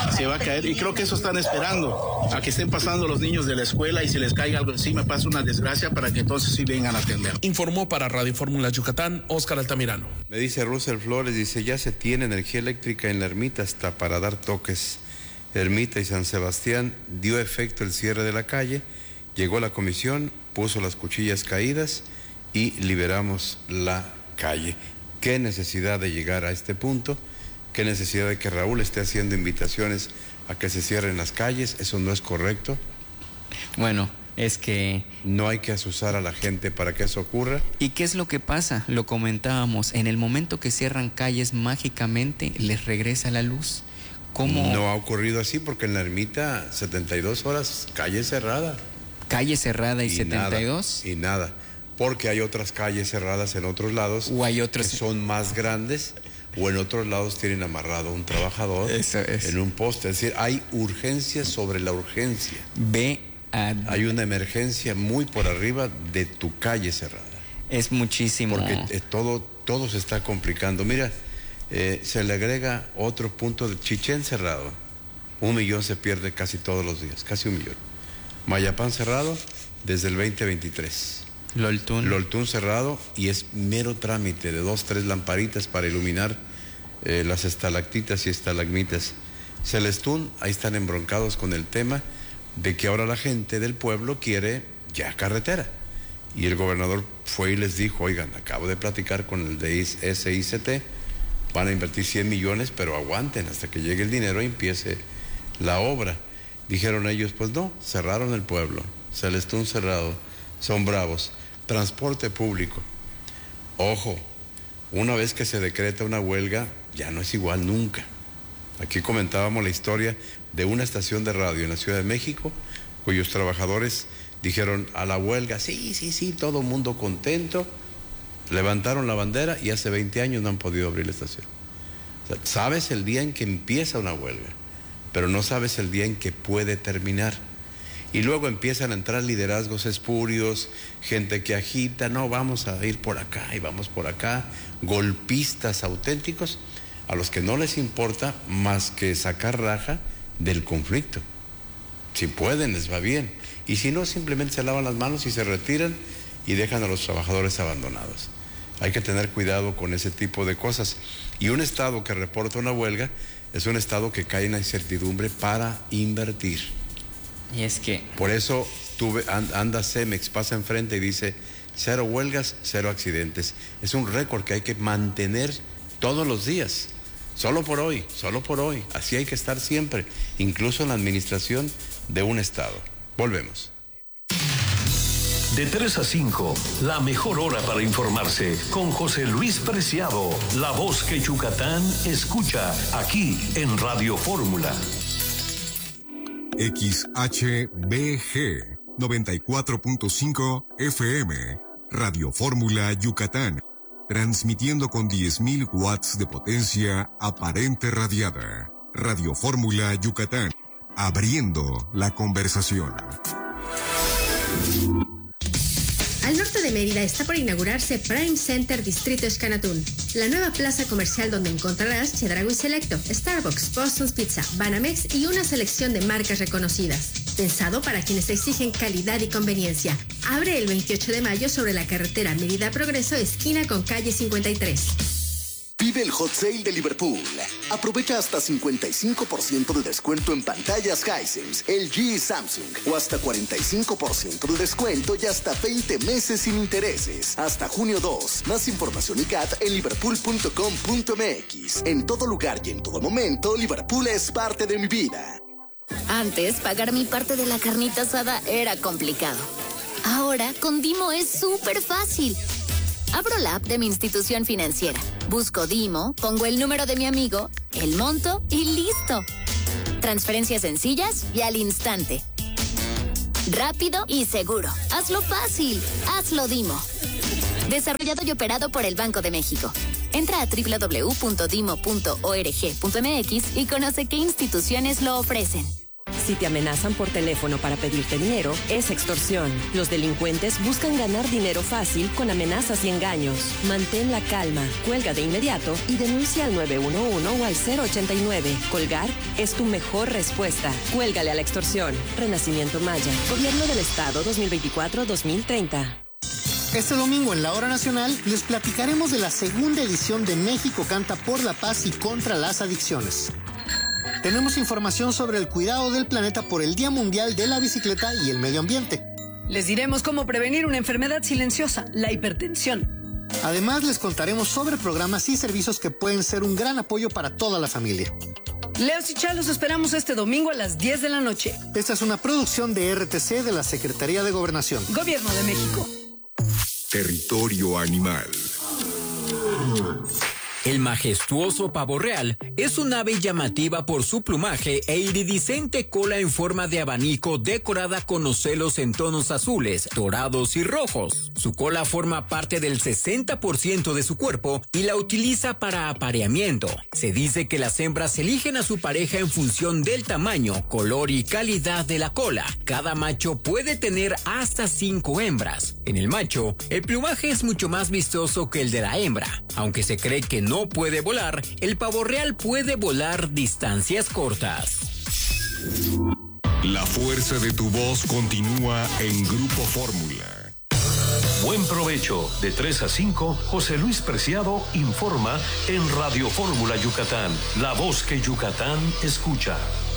y creo que eso están esperando, a que estén pasando los niños de la escuela y si les caiga algo encima, pasa una desgracia para que entonces sí vengan a atender. Informó para Radio Fórmula Yucatán, Óscar Altamirano. Me dice Russell Flores, dice, ya se tiene energía eléctrica en la Ermita hasta para dar toques. Ermita y San Sebastián dio efecto el cierre de la calle, llegó la comisión, puso las cuchillas caídas y liberamos la calle. ¿Qué necesidad de llegar a este punto? ¿Qué necesidad de que Raúl esté haciendo invitaciones a que se cierren las calles? Eso no es correcto. Bueno, es que... No hay que asusar a la gente para que eso ocurra. ¿Y qué es lo que pasa? Lo comentábamos, en el momento que cierran calles, mágicamente les regresa la luz. ¿Cómo? No ha ocurrido así porque en la Ermita 72 horas, calle cerrada. Calle cerrada y 72. Y nada, porque hay otras calles cerradas en otros lados o hay otros que son más grandes, o en otros lados tienen amarrado un trabajador en un poste. Es decir, hay urgencia sobre la urgencia. Hay una emergencia muy por arriba de tu calle cerrada. Es muchísimo. Porque todo se está complicando. Mira, se le agrega otro punto de Chichén cerrado. 1 millón se pierde casi todos los días, casi 1 millón. Mayapán cerrado desde el 2023. Loltún cerrado y es mero trámite de 2, 3 lamparitas para iluminar las estalactitas y estalagmitas. Celestún, ahí están embroncados con el tema de que ahora la gente del pueblo quiere ya carretera. Y el gobernador fue y les dijo, oigan, acabo de platicar con el de SICT, van a invertir 100 millones, pero aguanten hasta que llegue el dinero y empiece la obra. Dijeron ellos, pues no, cerraron el pueblo. Celestún cerrado, son bravos. Transporte público. Ojo, una vez que se decreta una huelga, ya no es igual nunca. Aquí comentábamos la historia de una estación de radio en la Ciudad de México, cuyos trabajadores dijeron a la huelga, sí, todo mundo contento, levantaron la bandera y hace 20 años no han podido abrir la estación. O sea, sabes el día en que empieza una huelga, pero no sabes el día en que puede terminar. Y luego empiezan a entrar liderazgos espurios, gente que agita, no, vamos a ir por acá y vamos por acá, golpistas auténticos, a los que no les importa más que sacar raja del conflicto. Si pueden, les va bien. Y si no, simplemente se lavan las manos y se retiran y dejan a los trabajadores abandonados. Hay que tener cuidado con ese tipo de cosas. Y un estado que reporta una huelga es un estado que cae en la incertidumbre para invertir. Y es que... Por eso anda Cemex, pasa enfrente y dice, 0 huelgas, 0 accidentes. Es un récord que hay que mantener todos los días. Solo por hoy. Así hay que estar siempre, incluso en la administración de un estado. Volvemos. De 3 a 5, la mejor hora para informarse con José Luis Preciado, la voz que Yucatán escucha aquí en Radio Fórmula. XHBG 94.5 FM, Radio Fórmula Yucatán, transmitiendo con 10.000 watts de potencia aparente radiada. Radio Fórmula Yucatán, abriendo la conversación. Al norte de Mérida está por inaugurarse Prime Center Distrito Xcanatún, la nueva plaza comercial donde encontrarás Chedraui Selecto, Starbucks, Boston's Pizza, Banamex y una selección de marcas reconocidas. Pensado para quienes exigen calidad y conveniencia. Abre el 28 de mayo sobre la carretera Mérida Progreso, esquina con calle 53. Vive el Hot Sale de Liverpool. Aprovecha hasta 55% de descuento en pantallas Hisense, LG y Samsung. O hasta 45% de descuento y hasta 20 meses sin intereses. Hasta junio 2. Más información y CAT en liverpool.com.mx. En todo lugar y en todo momento, Liverpool es parte de mi vida. Antes, pagar mi parte de la carnita asada era complicado. Ahora, con Dimo es súper fácil. Abro la app de mi institución financiera, busco Dimo, pongo el número de mi amigo, el monto y listo. Transferencias sencillas y al instante. Rápido y seguro. Hazlo fácil. Hazlo Dimo. Desarrollado y operado por el Banco de México. Entra a www.dimo.org.mx y conoce qué instituciones lo ofrecen. Si te amenazan por teléfono para pedirte dinero, es extorsión. Los delincuentes buscan ganar dinero fácil con amenazas y engaños. Mantén la calma, cuelga de inmediato y denuncia al 911 o al 089. Colgar es tu mejor respuesta. Cuélgale a la extorsión. Renacimiento Maya. Gobierno del Estado 2024-2030. Este domingo en la Hora Nacional les platicaremos de la segunda edición de México Canta por la Paz y contra las Adicciones. Tenemos información sobre el cuidado del planeta por el Día Mundial de la Bicicleta y el Medio Ambiente. Les diremos cómo prevenir una enfermedad silenciosa, la hipertensión. Además, les contaremos sobre programas y servicios que pueden ser un gran apoyo para toda la familia. Leos y Chá los esperamos este domingo a las 10 de la noche. Esta es una producción de RTC de la Secretaría de Gobernación. Gobierno de México. Territorio animal. El majestuoso pavo real es un ave llamativa por su plumaje e iridiscente cola en forma de abanico decorada con ocelos en tonos azules, dorados y rojos. Su cola forma parte del 60% de su cuerpo y la utiliza para apareamiento. Se dice que las hembras eligen a su pareja en función del tamaño, color y calidad de la cola. Cada macho puede tener hasta 5 hembras. En el macho, el plumaje es mucho más vistoso que el de la hembra. Aunque se cree que no puede volar, el pavo real puede volar distancias cortas. La fuerza de tu voz continúa en Grupo Fórmula. Buen provecho. De 3 a 5, José Luis Preciado informa en Radio Fórmula Yucatán. La voz que Yucatán escucha.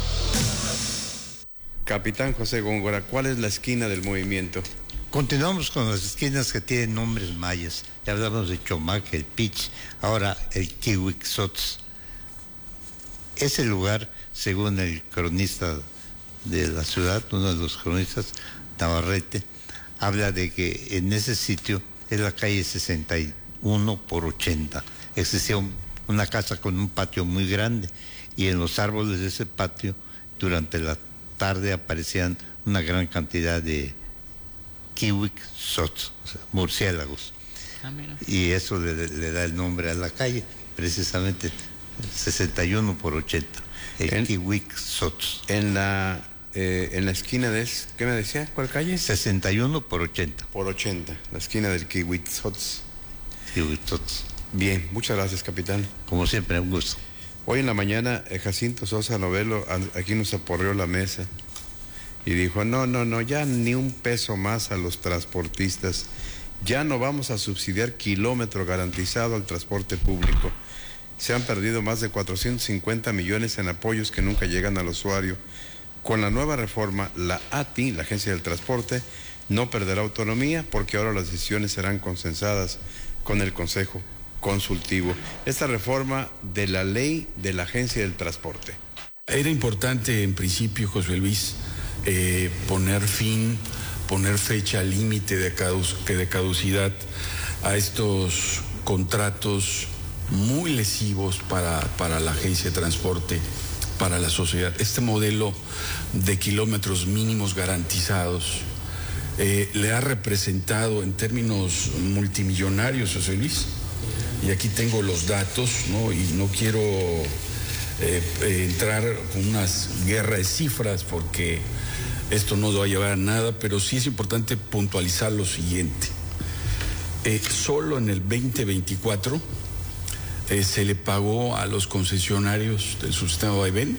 Capitán José Góngora, ¿cuál es la esquina del movimiento? Continuamos con las esquinas que tienen nombres mayas. Ya hablamos de Chomac, el Pich, ahora el Kiwixots. Ese lugar, según el cronista de la ciudad, uno de los cronistas, Navarrete, habla de que en ese sitio es la calle 61 por 80. Existía una casa con un patio muy grande y en los árboles de ese patio durante la tarde aparecían una gran cantidad de Kiwixots, o sea, murciélagos. Y eso le da el nombre a la calle, precisamente 61 por 80, el Kiwixots. En la esquina de, ¿qué me decía? ¿Cuál calle? 61 por 80. Por 80, la esquina del Kiwixots. Kiwixots. Bien, muchas gracias, capitán. Como siempre, un gusto. Hoy en la mañana, Jacinto Sosa Novelo aquí nos aporreó la mesa y dijo, no, ya ni un peso más a los transportistas. Ya no vamos a subsidiar kilómetro garantizado al transporte público. Se han perdido más de 450 millones en apoyos que nunca llegan al usuario. Con la nueva reforma, la ATI, la Agencia del Transporte, no perderá autonomía porque ahora las decisiones serán consensadas con el Consejo Consultivo. Esta reforma de la ley de la Agencia del Transporte. Era importante en principio, José Luis, poner fecha límite de caducidad a estos contratos muy lesivos para la Agencia de Transporte, para la sociedad. Este modelo de kilómetros mínimos garantizados le ha representado en términos multimillonarios, José Luis, y aquí tengo los datos, ¿no? Y no quiero entrar con unas guerras de cifras porque esto no va a llevar a nada, pero sí es importante puntualizar lo siguiente. Solo en el 2024 se le pagó a los concesionarios del subsistema vaivén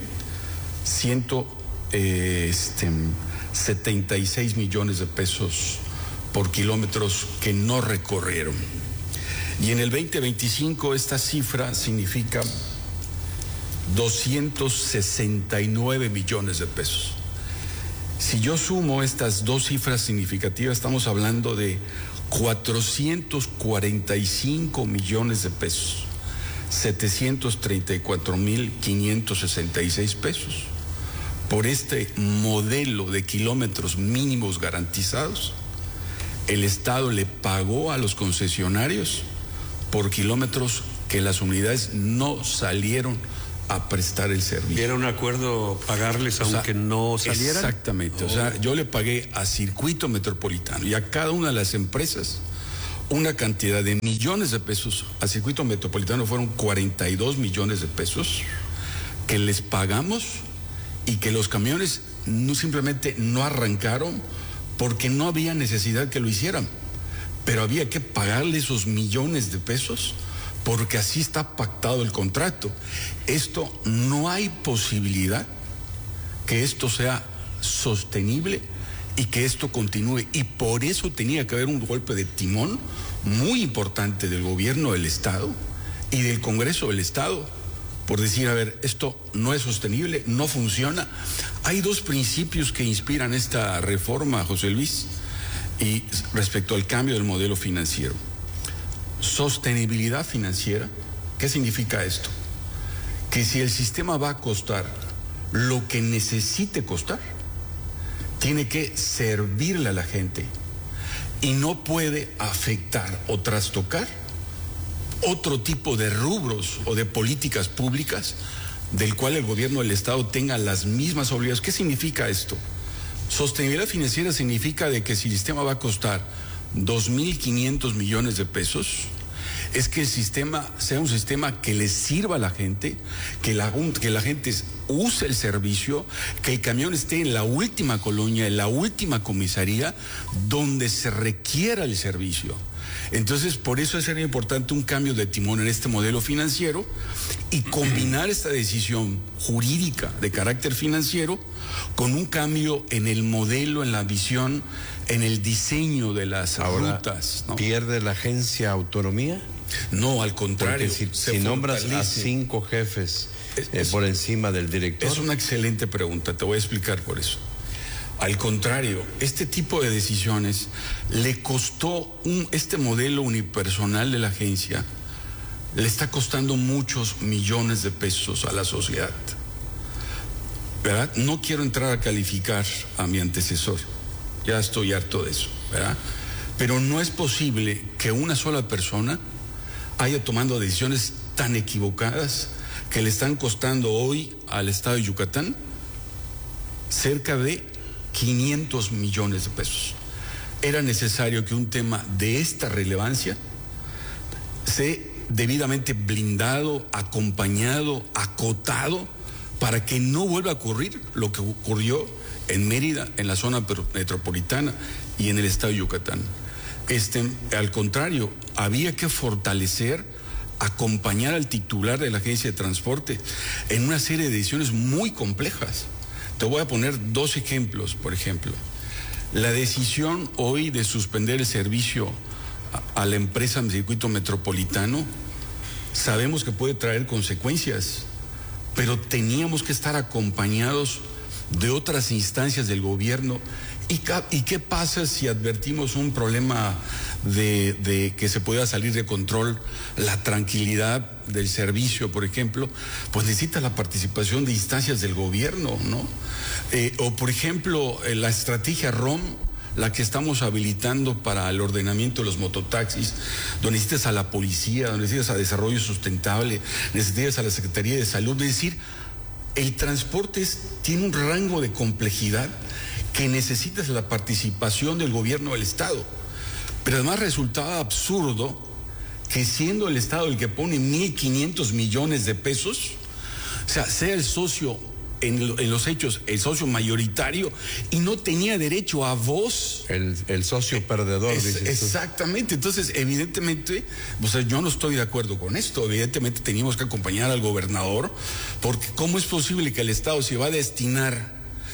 76 millones de pesos por kilómetros que no recorrieron. Y en el 2025 esta cifra significa 269 millones de pesos. Si yo sumo estas dos cifras significativas, estamos hablando de 445 millones de pesos, 734.566 pesos, por este modelo de kilómetros mínimos garantizados. El Estado le pagó a los concesionarios por kilómetros que las unidades no salieron a prestar el servicio. ¿Era un acuerdo pagarles aunque no salieran? Exactamente, o sea, yo le pagué a Circuito Metropolitano y a cada una de las empresas una cantidad de millones de pesos. A Circuito Metropolitano fueron 42 millones de pesos que les pagamos y que los camiones simplemente no arrancaron porque no había necesidad que lo hicieran, pero había que pagarle esos millones de pesos porque así está pactado el contrato. Esto no hay posibilidad que esto sea sostenible y que esto continúe, y por eso tenía que haber un golpe de timón muy importante del gobierno del Estado y del Congreso del Estado por decir, a ver, esto no es sostenible, no funciona. Hay dos principios que inspiran esta reforma, José Luis, y respecto al cambio del modelo financiero. Sostenibilidad financiera. ¿Qué significa esto? Que si el sistema va a costar lo que necesite costar, tiene que servirle a la gente y no puede afectar o trastocar otro tipo de rubros o de políticas públicas del cual el gobierno del Estado tenga las mismas obligaciones. ¿Qué significa esto? Sostenibilidad financiera significa de que si el sistema va a costar 2.500 millones de pesos, es que el sistema sea un sistema que le sirva a la gente, que la gente use el servicio, que el camión esté en la última colonia, en la última comisaría, donde se requiera el servicio. Entonces, por eso es importante un cambio de timón en este modelo financiero y combinar esta decisión jurídica de carácter financiero con un cambio en el modelo, en la visión, en el diseño de las rutas, ¿no? ¿Pierde la agencia autonomía? No, al contrario. Porque si nombras a 5 jefes por encima del director. Es una excelente pregunta, te voy a explicar por eso. Al contrario, este tipo de decisiones le costó este modelo unipersonal de la agencia, le está costando muchos millones de pesos a la sociedad. ¿Verdad? No quiero entrar a calificar a mi antecesor, ya estoy harto de eso, ¿verdad? Pero no es posible que una sola persona haya tomado decisiones tan equivocadas que le están costando hoy al Estado de Yucatán cerca de 500 millones de pesos. Era necesario que un tema de esta relevancia sea debidamente blindado, acompañado, acotado, para que no vuelva a ocurrir lo que ocurrió en Mérida, en la zona metropolitana y en el Estado de Yucatán. Al contrario, había que fortalecer, acompañar al titular de la agencia de transporte en una serie de decisiones muy complejas. Te voy a poner 2 ejemplos. Por ejemplo, la decisión hoy de suspender el servicio a la empresa Circuito Metropolitano, sabemos que puede traer consecuencias, pero teníamos que estar acompañados de otras instancias del gobierno. ¿Y qué pasa si advertimos un problema de que se pueda salir de control la tranquilidad del servicio, por ejemplo? Pues necesita la participación de instancias del gobierno, ¿no? O por ejemplo, la estrategia ROM, la que estamos habilitando para el ordenamiento de los mototaxis, donde necesitas a la policía, donde necesitas a desarrollo sustentable, necesitas a la Secretaría de Salud. Es decir, el transporte tiene un rango de complejidad que necesitas la participación del gobierno del Estado. Pero además resultaba absurdo que siendo el Estado el que pone 1.500 millones de pesos, o sea el socio en los hechos, el socio mayoritario, y no tenía derecho a voz. El socio perdedor, dices tú. Exactamente. Entonces, evidentemente, o sea, yo no estoy de acuerdo con esto. Evidentemente teníamos que acompañar al gobernador, porque ¿cómo es posible que el Estado se va a destinar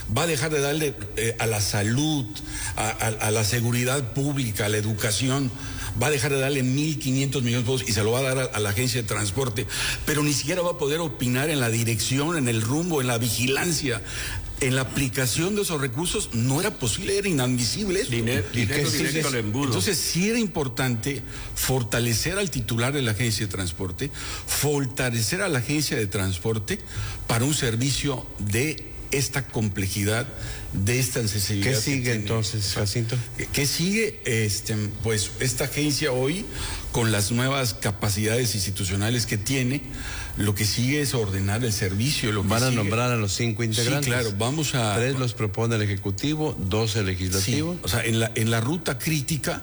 va a dejar de darle a la salud, a la seguridad pública, a la educación, va a dejar de darle 1.500 millones de pesos y se lo va a dar a la agencia de transporte, pero ni siquiera va a poder opinar en la dirección, en el rumbo, en la vigilancia. En la aplicación de esos recursos no era posible, era inadmisible eso. Dinero directo al embudo. Entonces sí era importante fortalecer al titular de la agencia de transporte, fortalecer a la agencia de transporte para un servicio de esta complejidad, de esta necesidad. ¿Qué sigue entonces, Jacinto? ¿Qué sigue? Pues esta agencia hoy, con las nuevas capacidades institucionales que tiene, lo que sigue es ordenar el servicio. Van a nombrar a los 5 integrantes. Sí, claro, vamos a... 3 los propone el Ejecutivo, 2 el Legislativo. Sí, o sea, en la ruta crítica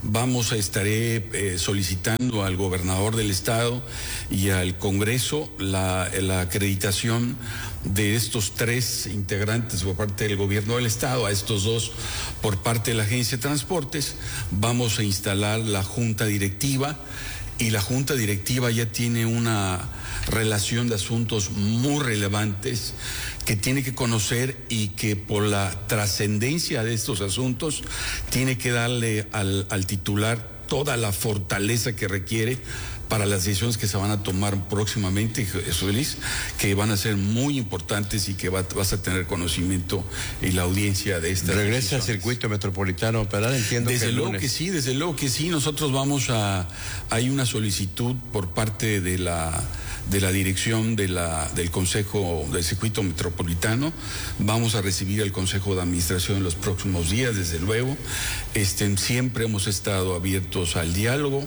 estaré solicitando al gobernador del estado y al Congreso la acreditación de estos 3 integrantes por parte del gobierno del estado, a estos 2 por parte de la Agencia de Transportes. Vamos a instalar la junta directiva, y la junta directiva ya tiene una relación de asuntos muy relevantes que tiene que conocer y que por la trascendencia de estos asuntos tiene que darle al titular toda la fortaleza que requiere para las decisiones que se van a tomar próximamente, Jesús Luis, que van a ser muy importantes y que vas a tener conocimiento y la audiencia de estas ¿Regresa decisiones. al circuito metropolitano a operar? Entiendo Desde que el luego lunes. que sí, desde luego que sí. Nosotros hay una solicitud por parte de la dirección del Consejo del Circuito Metropolitano. Vamos a recibir el Consejo de Administración en los próximos días, desde luego. Siempre hemos estado abiertos al diálogo,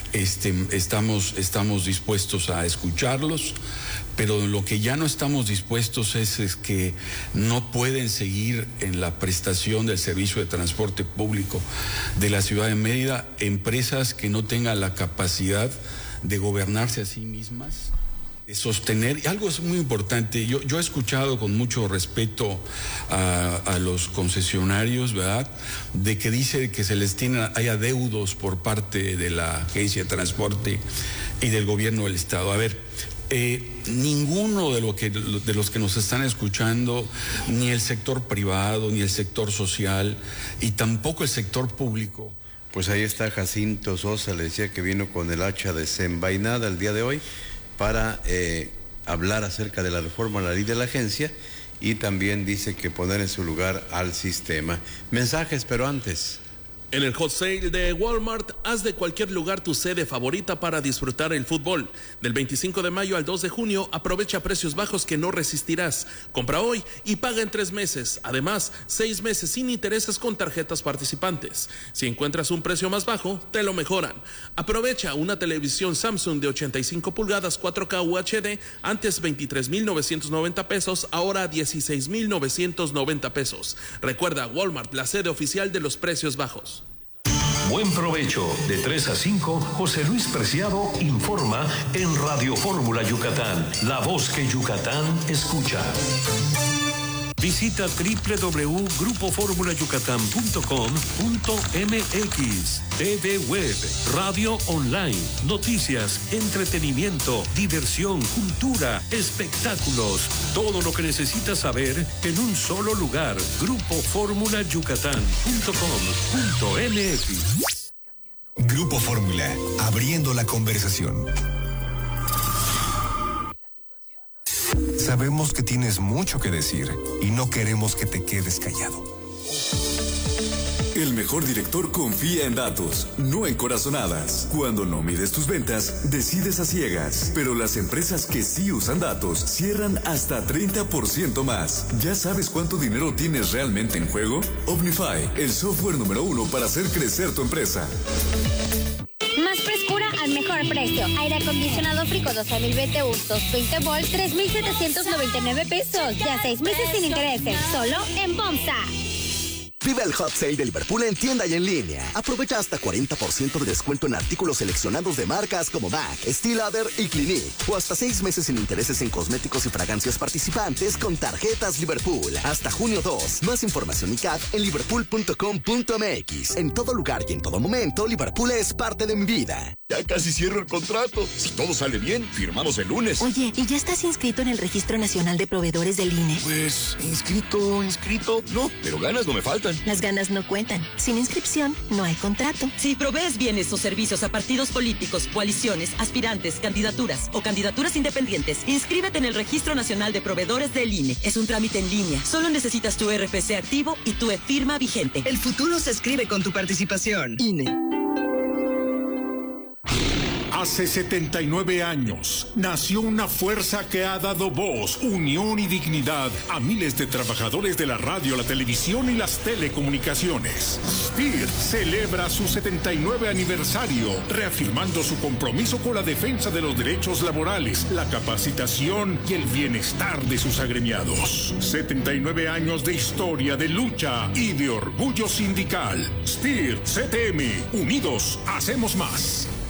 estamos dispuestos a escucharlos, pero lo que ya no estamos dispuestos es que no pueden seguir en la prestación del servicio de transporte público de la ciudad de Mérida empresas que no tengan la capacidad de gobernarse a sí mismas, de sostener. Y algo es muy importante, yo he escuchado con mucho respeto a los concesionarios, ¿verdad?, de que dice que hay adeudos por parte de la agencia de transporte y del gobierno del estado. A ver, ninguno de los que nos están escuchando, ni el sector privado, ni el sector social, y tampoco el sector público. Pues ahí está Jacinto Sosa, le decía que vino con el hacha desenvainada el día de hoy para hablar acerca de la reforma a la ley de la agencia, y también dice que poner en su lugar al sistema. Mensajes, pero antes. En el hot sale de Walmart, haz de cualquier lugar tu sede favorita para disfrutar el fútbol. Del 25 de mayo al 2 de junio, aprovecha precios bajos que no resistirás. Compra hoy y paga en 3 meses. Además, 6 meses sin intereses con tarjetas participantes. Si encuentras un precio más bajo, te lo mejoran. Aprovecha una televisión Samsung de 85 pulgadas 4K UHD, antes 23,990 pesos, ahora 16,990 pesos. Recuerda, Walmart, la sede oficial de los precios bajos. Buen provecho. De 3 a 5, José Luis Preciado informa en Radio Fórmula Yucatán, la voz que Yucatán escucha. Visita www.grupoformulayucatán.com.mx. TV Web, radio online, noticias, entretenimiento, diversión, cultura, espectáculos. Todo lo que necesitas saber en un solo lugar. Grupoformulayucatán.com.mx. Grupo Fórmula, abriendo la conversación. Sabemos que tienes mucho que decir y no queremos que te quedes callado. El mejor director confía en datos, no en corazonadas. Cuando no mides tus ventas, decides a ciegas. Pero las empresas que sí usan datos cierran hasta 30% más. ¿Ya sabes cuánto dinero tienes realmente en juego? Omnify, el software número 1 para hacer crecer tu empresa. Más frescura al mejor precio. Aire acondicionado Frico 12,000 BTU 220 volt, 3,799 pesos. Ya 6 meses sin intereses. Solo en FOMSA. Vive el Hot Sale de Liverpool en tienda y en línea. Aprovecha hasta 40% de descuento en artículos seleccionados de marcas como MAC, Steel Lauder y Clinique. O hasta 6 meses sin intereses en cosméticos y fragancias participantes con tarjetas Liverpool. Hasta junio 2. Más información y CAD en liverpool.com.mx. En todo lugar y en todo momento, Liverpool es parte de mi vida. Ya casi cierro el contrato. Si todo sale bien, firmamos el lunes. Oye, ¿y ya estás inscrito en el Registro Nacional de Proveedores del INE? Pues, inscrito. No, pero ganas no me faltan. Las ganas no cuentan. Sin inscripción, no hay contrato. Si provees bienes o servicios a partidos políticos, coaliciones, aspirantes, candidaturas o candidaturas independientes, inscríbete en el Registro Nacional de Proveedores del INE. Es un trámite en línea. Solo necesitas tu RFC activo y tu e-firma vigente. El futuro se escribe con tu participación. INE. Hace 79 años nació una fuerza que ha dado voz, unión y dignidad a miles de trabajadores de la radio, la televisión y las telecomunicaciones. SPIR celebra su 79 aniversario, reafirmando su compromiso con la defensa de los derechos laborales, la capacitación y el bienestar de sus agremiados. 79 años de historia, de lucha y de orgullo sindical. SPIR, CTM, unidos hacemos más.